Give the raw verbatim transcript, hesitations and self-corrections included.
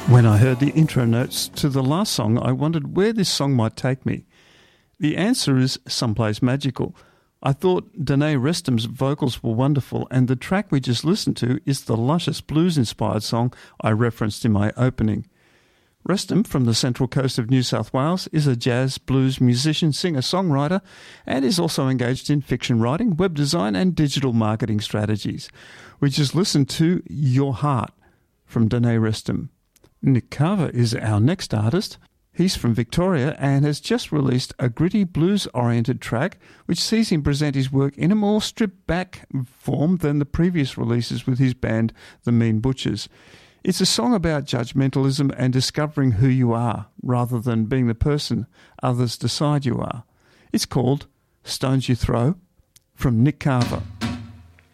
When I heard the intro notes to the last song, I wondered where this song might take me. The answer is someplace magical. I thought Danae Restam's vocals were wonderful, and the track we just listened to is the luscious blues-inspired song I referenced in my opening. Restam, from the Central Coast of New South Wales, is a jazz blues musician, singer, songwriter, and is also engaged in fiction writing, web design, and digital marketing strategies. We just listened to Your Heart from Danae Restam. Nick Carver is our next artist. He's from Victoria and has just released a gritty blues-oriented track which sees him present his work in a more stripped-back form than the previous releases with his band The Mean Butchers. It's a song about judgmentalism and discovering who you are rather than being the person others decide you are. It's called Stones You Throw from Nick Carver.